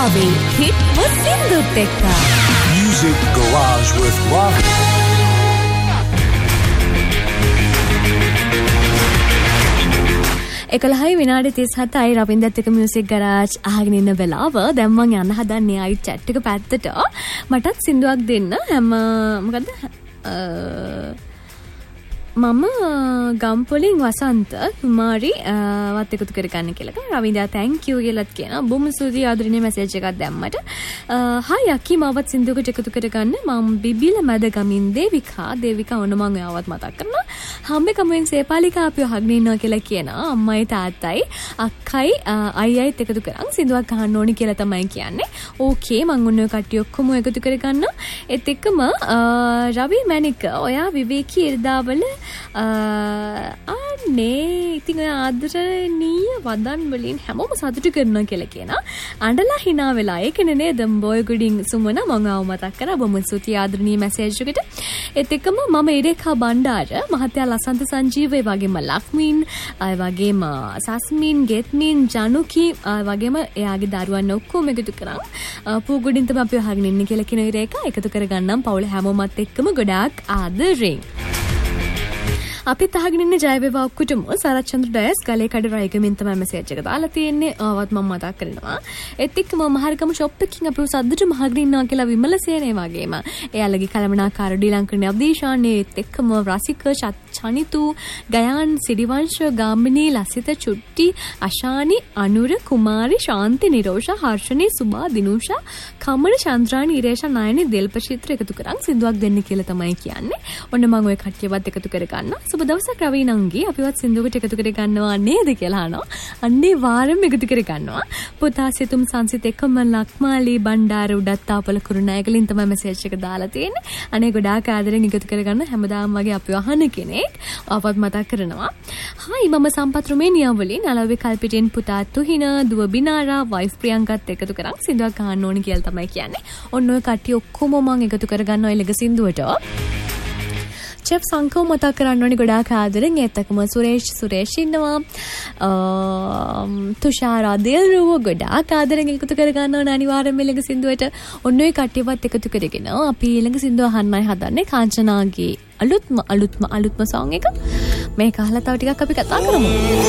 Ravi hit Vasinduth ekka. Music Garage with Ravi. එකලහයි විනාඩි 37යි රවින්දත් එක්ක music garage අහගෙන ඉන්න වෙලාව. දැන් මම යන්න හදන්නේ ආයි chat එක පැත්තට. මටත් සින්දුවක් දෙන්න. මොකද්ද? මම ගම්පොලින් වසන්ත කුමාරි වත් එකතු කරගන්න කියලා. රවින්දා thank you කියලාත් කියනවා. බොහොම ස්තුතියි ආදරණීය මැසේජ් එකක් දැම්මට. හයි අකි මාවත් සින්දුවකට එකතු කරගන්න. මම බිබිල මැද ගමින් දේවිකා ඔන්න මම ඔයාවත් මතක් කරනවා. හම්බේ කමෙන් සේපාලිකා අපි අහගෙන ඉන්නවා කියලා කියනවා. අම්මයි තාත්තයි අක්කයි අයියයිත් එකතු කරන් සින්දුවක් අහන්න ඕනි කියලා තමයි කියන්නේ. ඕකේ මම ඔන්න ඔය කට්ටිය ඔක්කොම එකතු කරගන්න. ඒත් එක්කම රවි මැනික ඔයා විවේකී ඉරිදාවල අනේ ඉතින් ඔය ආදරණීය වදන් වලින් හැමෝම සතුටු කරනවා කියලා කියනවා. අඬලා hina වෙලා ඒකනේ නේද බොය ගුඩින් සුමන මම ආව මතක් කරා. බොහොම ස්තුතියි ආදරණීය මැසේජ් එකට. ඒත් එක්කම මම ඉරේකා බණ්ඩාර මහත්තයා ලසන්ත සංජීව ඒ වගේම ලක්මින් ඒ වගේම සස්මින් ගෙත්මින් ජනුකි ඒ වගේම එයාගේ දරුවන් ඔක්කොම එකතු කරන් පූගුඩින් තමයි අපි අහගෙන ඉන්නේ කියලා කියන ඉරේකා එකතු කරගන්නම් පවුල හැමෝමත් එක්කම ගොඩාක් ආදරෙන්. අපිත් අහගෙන ඉන්නේ ජය වේවා ඔක්කොටම සරත් චන්ද්‍ර ඩයස් ගලේ කඩ රයිගමින් තමයි මැසේජ් එක දාලා තියෙන්නේ. ආවත් මම මතක් කරනවා. ඒත් එක්කම මහරගම ෂොප් එකකින් අපිව සද්දට මහගෙන ඉන්නවා කියලා විමලසේන ඒ වගේම එයාලගේ කලමනාකාර ඩීලංකරණේ අබ්දීෂාන් ඒත් එක්කම රසික චනිතු ගයාන් සිරිවංශ ගාමිනී ලසිත චුට්ටි අශානි අනුර කුමාරි ශාන්ති නිරෝෂා හර්ෂණී සුභා දිනුෂා කමල චන්ද්‍රානි ඉරේෂා නයනි දෙල්පචිත්‍ර එකතු කරන් සින්දුවක් දෙන්න කියලා තමයි කියන්නේ. ඔන්න මම ඔය කට්ටියවත් එකතු කරගන්න. සුබ දවසක් රවි නංගි අපිවත් සින්දුවකට එකතු කර ගන්නවා නේද කියලා අහනවා. අන්නේ වාරම් එකතු කර ගන්නවා. පුතා සිතුම් සංසිත එකම ලක්මාලි බණ්ඩාර උඩත්තාපල කුරුණෑගලින් තමයි මැසේජ් එක දාලා තියෙන්නේ. අනේ ගොඩාක් ආදරෙන් එකතු කර ගන්න හැමදාම වගේ අපිව අහන කෙනෙක් ආවත් මතක් කරනවා. හයි මම සම්පත් රුමේනියා වලින් අලව්වේ කල්පිටින් පුතා තුහින දුව බිනාරා වයිෆ් ප්‍රියංකත් එකතු කරන් සින්දුවක් අහන්න ඕනි කියලා තමයි කියන්නේ. ඔන්න ඔය කට්ටිය ඔක්කොම මම එකතු කර ගන්නවා ඊළඟ සින්දුවට. චෙෆ් සංකෝ මතක් කරන්න ඕනි ගොඩාක් ආදරෙන්. ඒත් එක්කම සුරේෂ් ඉන්නවා. තුෂාරා දිල්රුව ගොඩාක් ආදරෙන් එකතු කර ගන්න ඕන අනිවාර්යෙන්ම ඊළඟ සින්දුවට. ඔන්න ඔය කට්ටියවත් එකතු කරගෙන අපි ඊළඟ සින්දුව අහන්නයි හදන්නේ. කාංචනාගේ අලුත්ම සෝං එක. මේක අහලා තව ටිකක් අපි කතා කරමු.